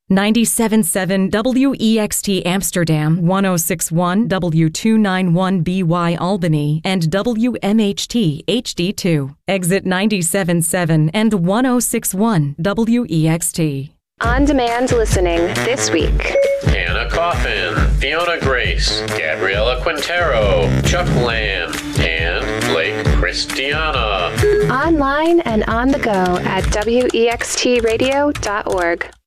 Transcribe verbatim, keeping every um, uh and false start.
ninety-seven point seven W E X T Amsterdam, one oh six point one W two ninety-one B Y Albany, and W M H T H D two. Exit ninety-seven point seven and one oh six point one W E X T. On-demand listening this week. Hannah Coffin, Fiona Grace, Gabriella Quintero, Chuck Lamb, and Blake Christiana. Online and on the go at W E X T radio dot org.